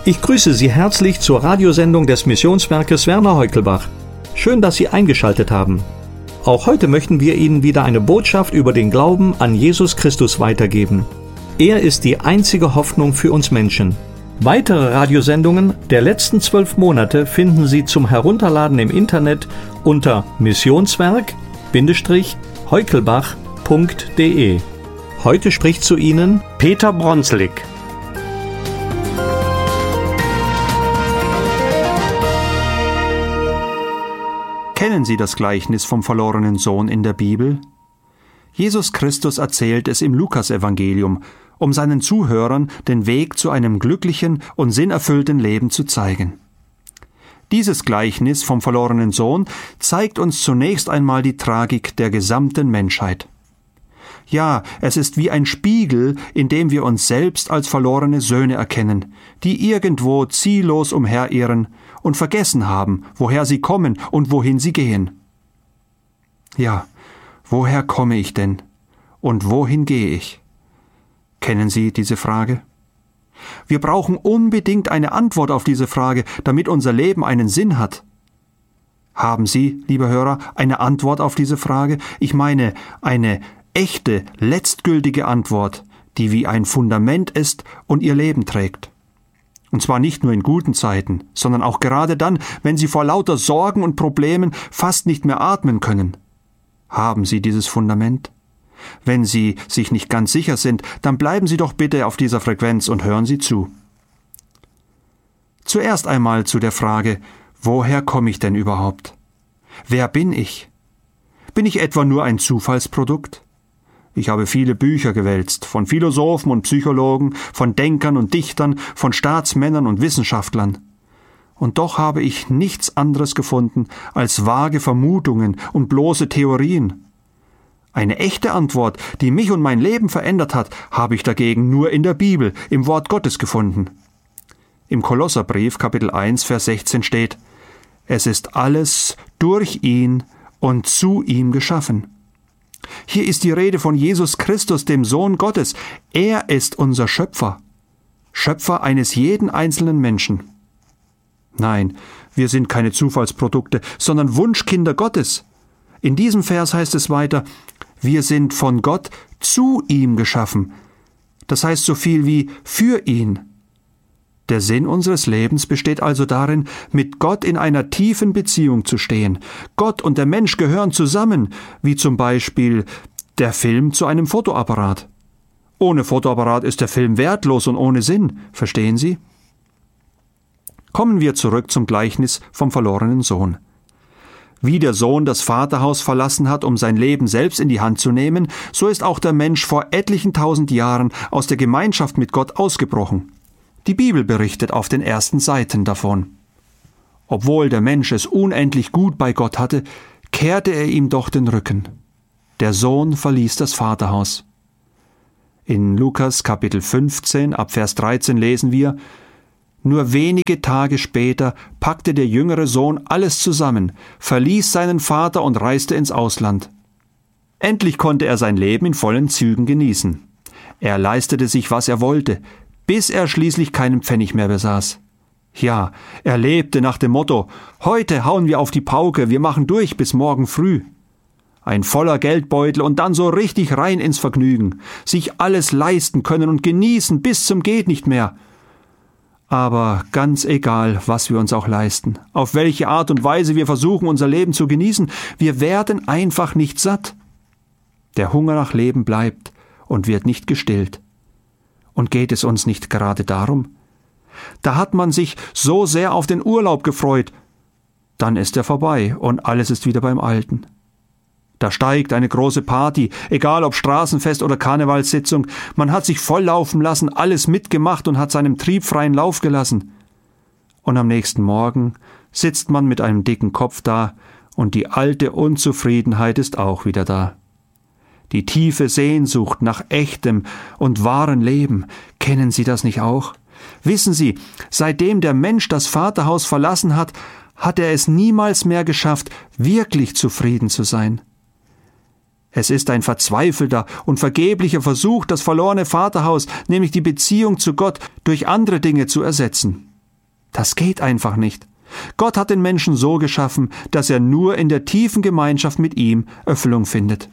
Ich grüße Sie herzlich zur Radiosendung des Missionswerkes Werner Heukelbach. Schön, dass Sie eingeschaltet haben. Auch heute möchten wir Ihnen wieder eine Botschaft über den Glauben an Jesus Christus weitergeben. Er ist die einzige Hoffnung für uns Menschen. Weitere Radiosendungen der letzten 12 Monate finden Sie zum Herunterladen im Internet unter missionswerk-heukelbach.de. Heute spricht zu Ihnen Peter Bronslik. Kennen Sie das Gleichnis vom verlorenen Sohn in der Bibel? Jesus Christus erzählt es im Lukasevangelium, um seinen Zuhörern den Weg zu einem glücklichen und sinnerfüllten Leben zu zeigen. Dieses Gleichnis vom verlorenen Sohn zeigt uns zunächst einmal die Tragik der gesamten Menschheit. Ja, es ist wie ein Spiegel, in dem wir uns selbst als verlorene Söhne erkennen, die irgendwo ziellos umherirren und vergessen haben, woher sie kommen und wohin sie gehen. Ja, woher komme ich denn? Und wohin gehe ich? Kennen Sie diese Frage? Wir brauchen unbedingt eine Antwort auf diese Frage, damit unser Leben einen Sinn hat. Haben Sie, liebe Hörer, eine Antwort auf diese Frage? Ich meine, eine echte, letztgültige Antwort, die wie ein Fundament ist und Ihr Leben trägt. Und zwar nicht nur in guten Zeiten, sondern auch gerade dann, wenn Sie vor lauter Sorgen und Problemen fast nicht mehr atmen können. Haben Sie dieses Fundament? Wenn Sie sich nicht ganz sicher sind, dann bleiben Sie doch bitte auf dieser Frequenz und hören Sie zu. Zuerst einmal zu der Frage, woher komme ich denn überhaupt? Wer bin ich? Bin ich etwa nur ein Zufallsprodukt? Ich habe viele Bücher gewälzt, von Philosophen und Psychologen, von Denkern und Dichtern, von Staatsmännern und Wissenschaftlern. Und doch habe ich nichts anderes gefunden als vage Vermutungen und bloße Theorien. Eine echte Antwort, die mich und mein Leben verändert hat, habe ich dagegen nur in der Bibel, im Wort Gottes gefunden. Im Kolosserbrief, Kapitel 1, Vers 16 steht: Es ist alles durch ihn und zu ihm geschaffen. Hier ist die Rede von Jesus Christus, dem Sohn Gottes. Er ist unser Schöpfer. Schöpfer eines jeden einzelnen Menschen. Nein, wir sind keine Zufallsprodukte, sondern Wunschkinder Gottes. In diesem Vers heißt es weiter: Wir sind von Gott zu ihm geschaffen. Das heißt so viel wie für ihn. Der Sinn unseres Lebens besteht also darin, mit Gott in einer tiefen Beziehung zu stehen. Gott und der Mensch gehören zusammen, wie zum Beispiel der Film zu einem Fotoapparat. Ohne Fotoapparat ist der Film wertlos und ohne Sinn, verstehen Sie? Kommen wir zurück zum Gleichnis vom verlorenen Sohn. Wie der Sohn das Vaterhaus verlassen hat, um sein Leben selbst in die Hand zu nehmen, so ist auch der Mensch vor etlichen 1000 Jahren aus der Gemeinschaft mit Gott ausgebrochen. Die Bibel berichtet auf den ersten Seiten davon. Obwohl der Mensch es unendlich gut bei Gott hatte, kehrte er ihm doch den Rücken. Der Sohn verließ das Vaterhaus. In Lukas Kapitel 15 ab Vers 13 lesen wir: Nur wenige Tage später packte der jüngere Sohn alles zusammen, verließ seinen Vater und reiste ins Ausland. Endlich konnte er sein Leben in vollen Zügen genießen. Er leistete sich, was er wollte, bis er schließlich keinen Pfennig mehr besaß. Ja, er lebte nach dem Motto: Heute hauen wir auf die Pauke, wir machen durch bis morgen früh. Ein voller Geldbeutel und dann so richtig rein ins Vergnügen, sich alles leisten können und genießen bis zum geht nicht mehr. Aber ganz egal, was wir uns auch leisten, auf welche Art und Weise wir versuchen, unser Leben zu genießen, wir werden einfach nicht satt. Der Hunger nach Leben bleibt und wird nicht gestillt. Und geht es uns nicht gerade darum? Da hat man sich so sehr auf den Urlaub gefreut, dann ist er vorbei und alles ist wieder beim Alten. Da steigt eine große Party, egal ob Straßenfest oder Karnevalssitzung. Man hat sich volllaufen lassen, alles mitgemacht und hat seinem Trieb freien Lauf gelassen. Und am nächsten Morgen sitzt man mit einem dicken Kopf da und die alte Unzufriedenheit ist auch wieder da. Die tiefe Sehnsucht nach echtem und wahren Leben, kennen Sie das nicht auch? Wissen Sie, seitdem der Mensch das Vaterhaus verlassen hat, hat er es niemals mehr geschafft, wirklich zufrieden zu sein. Es ist ein verzweifelter und vergeblicher Versuch, das verlorene Vaterhaus, nämlich die Beziehung zu Gott, durch andere Dinge zu ersetzen. Das geht einfach nicht. Gott hat den Menschen so geschaffen, dass er nur in der tiefen Gemeinschaft mit ihm Erfüllung findet.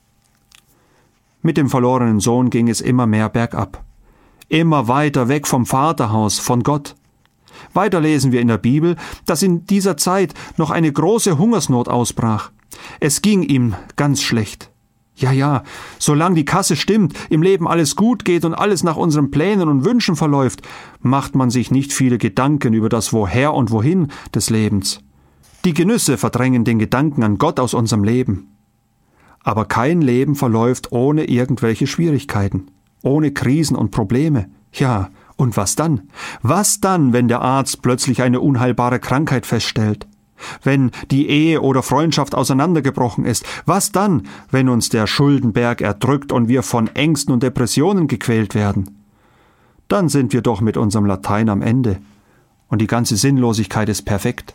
Mit dem verlorenen Sohn ging es immer mehr bergab. Immer weiter weg vom Vaterhaus, von Gott. Weiter lesen wir in der Bibel, dass in dieser Zeit noch eine große Hungersnot ausbrach. Es ging ihm ganz schlecht. Ja, solange die Kasse stimmt, im Leben alles gut geht und alles nach unseren Plänen und Wünschen verläuft, macht man sich nicht viele Gedanken über das Woher und Wohin des Lebens. Die Genüsse verdrängen den Gedanken an Gott aus unserem Leben. Aber kein Leben verläuft ohne irgendwelche Schwierigkeiten, ohne Krisen und Probleme. Ja, und was dann? Was dann, wenn der Arzt plötzlich eine unheilbare Krankheit feststellt? Wenn die Ehe oder Freundschaft auseinandergebrochen ist? Was dann, wenn uns der Schuldenberg erdrückt und wir von Ängsten und Depressionen gequält werden? Dann sind wir doch mit unserem Latein am Ende und die ganze Sinnlosigkeit ist perfekt.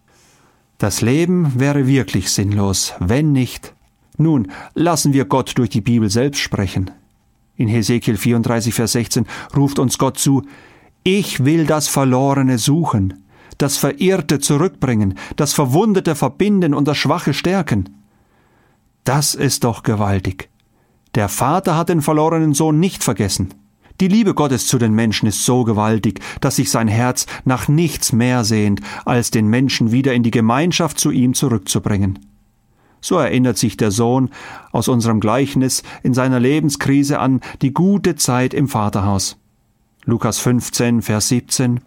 Das Leben wäre wirklich sinnlos, wenn nicht. Nun, lassen wir Gott durch die Bibel selbst sprechen. In Hesekiel 34, Vers 16 ruft uns Gott zu: Ich will das Verlorene suchen, das Verirrte zurückbringen, das Verwundete verbinden und das Schwache stärken. Das ist doch gewaltig. Der Vater hat den verlorenen Sohn nicht vergessen. Die Liebe Gottes zu den Menschen ist so gewaltig, dass sich sein Herz nach nichts mehr sehnt, als den Menschen wieder in die Gemeinschaft zu ihm zurückzubringen. So erinnert sich der Sohn aus unserem Gleichnis in seiner Lebenskrise an die gute Zeit im Vaterhaus. Lukas 15, Vers 17.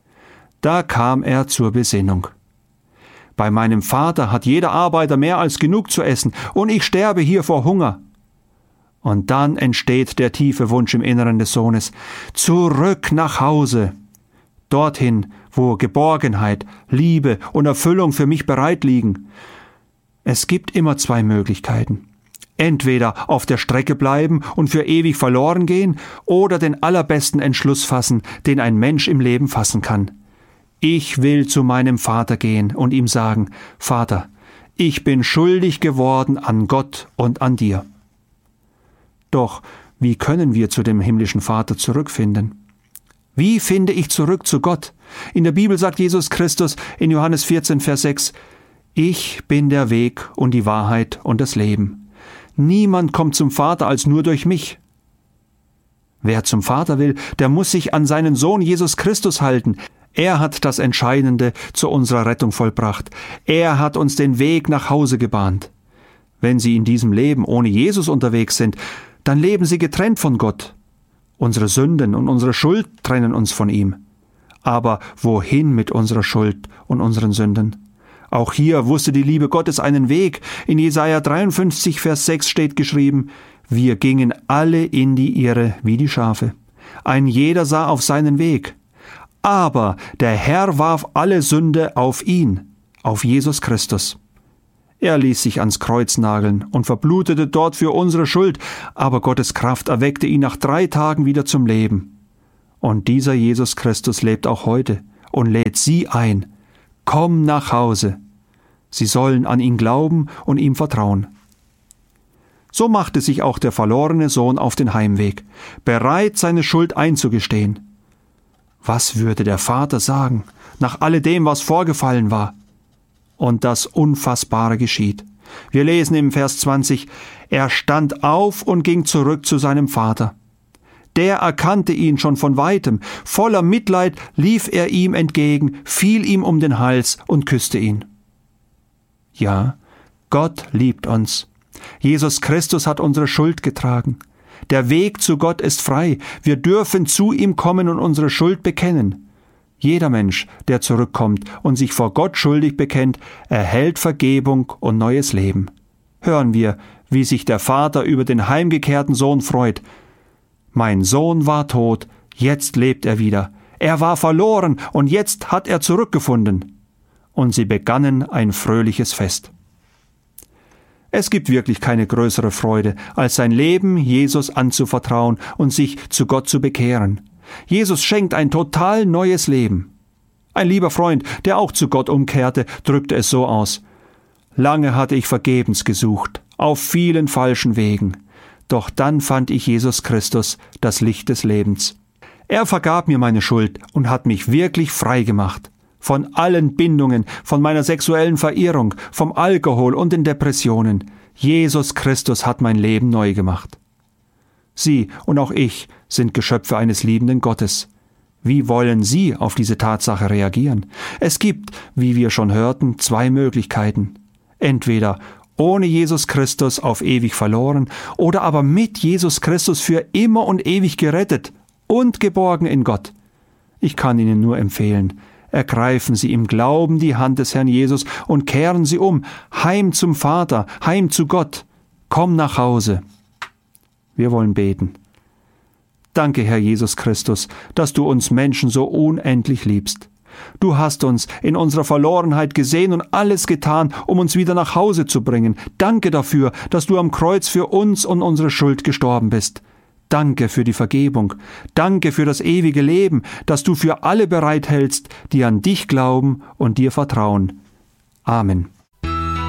Da kam er zur Besinnung. Bei meinem Vater hat jeder Arbeiter mehr als genug zu essen, und ich sterbe hier vor Hunger. Und dann entsteht der tiefe Wunsch im Inneren des Sohnes: Zurück nach Hause, dorthin, wo Geborgenheit, Liebe und Erfüllung für mich bereit liegen. Es gibt immer zwei Möglichkeiten. Entweder auf der Strecke bleiben und für ewig verloren gehen oder den allerbesten Entschluss fassen, den ein Mensch im Leben fassen kann. Ich will zu meinem Vater gehen und ihm sagen: Vater, ich bin schuldig geworden an Gott und an dir. Doch wie können wir zu dem himmlischen Vater zurückfinden? Wie finde ich zurück zu Gott? In der Bibel sagt Jesus Christus in Johannes 14, Vers 6: Ich bin der Weg und die Wahrheit und das Leben. Niemand kommt zum Vater als nur durch mich. Wer zum Vater will, der muss sich an seinen Sohn Jesus Christus halten. Er hat das Entscheidende zu unserer Rettung vollbracht. Er hat uns den Weg nach Hause gebahnt. Wenn Sie in diesem Leben ohne Jesus unterwegs sind, dann leben Sie getrennt von Gott. Unsere Sünden und unsere Schuld trennen uns von ihm. Aber wohin mit unserer Schuld und unseren Sünden? Auch hier wusste die Liebe Gottes einen Weg. In Jesaja 53, Vers 6 steht geschrieben: Wir gingen alle in die Irre wie die Schafe. Ein jeder sah auf seinen Weg. Aber der Herr warf alle Sünde auf ihn, auf Jesus Christus. Er ließ sich ans Kreuz nageln und verblutete dort für unsere Schuld, aber Gottes Kraft erweckte ihn nach 3 Tagen wieder zum Leben. Und dieser Jesus Christus lebt auch heute und lädt Sie ein: Komm nach Hause. Sie sollen an ihn glauben und ihm vertrauen. So machte sich auch der verlorene Sohn auf den Heimweg, bereit, seine Schuld einzugestehen. Was würde der Vater sagen, nach alledem, was vorgefallen war? Und das Unfassbare geschieht. Wir lesen im Vers 20: Er stand auf und ging zurück zu seinem Vater. Der erkannte ihn schon von weitem. Voller Mitleid lief er ihm entgegen, fiel ihm um den Hals und küsste ihn. Ja, Gott liebt uns. Jesus Christus hat unsere Schuld getragen. Der Weg zu Gott ist frei. Wir dürfen zu ihm kommen und unsere Schuld bekennen. Jeder Mensch, der zurückkommt und sich vor Gott schuldig bekennt, erhält Vergebung und neues Leben. Hören wir, wie sich der Vater über den heimgekehrten Sohn freut. Mein Sohn war tot, jetzt lebt er wieder. Er war verloren und jetzt hat er zurückgefunden. Und sie begannen ein fröhliches Fest. Es gibt wirklich keine größere Freude, als sein Leben Jesus anzuvertrauen und sich zu Gott zu bekehren. Jesus schenkt ein total neues Leben. Ein lieber Freund, der auch zu Gott umkehrte, drückte es so aus: Lange hatte ich vergebens gesucht, auf vielen falschen Wegen. Doch dann fand ich Jesus Christus, das Licht des Lebens. Er vergab mir meine Schuld und hat mich wirklich frei gemacht. Von allen Bindungen, von meiner sexuellen Verirrung, vom Alkohol und den Depressionen. Jesus Christus hat mein Leben neu gemacht. Sie und auch ich sind Geschöpfe eines liebenden Gottes. Wie wollen Sie auf diese Tatsache reagieren? Es gibt, wie wir schon hörten, 2 Möglichkeiten. Entweder ohne Jesus Christus auf ewig verloren oder aber mit Jesus Christus für immer und ewig gerettet und geborgen in Gott. Ich kann Ihnen nur empfehlen, ergreifen Sie im Glauben die Hand des Herrn Jesus und kehren Sie um, heim zum Vater, heim zu Gott. Komm nach Hause. Wir wollen beten. Danke, Herr Jesus Christus, dass du uns Menschen so unendlich liebst. Du hast uns in unserer Verlorenheit gesehen und alles getan, um uns wieder nach Hause zu bringen. Danke dafür, dass du am Kreuz für uns und unsere Schuld gestorben bist. Danke für die Vergebung. Danke für das ewige Leben, das du für alle bereithältst, die an dich glauben und dir vertrauen. Amen.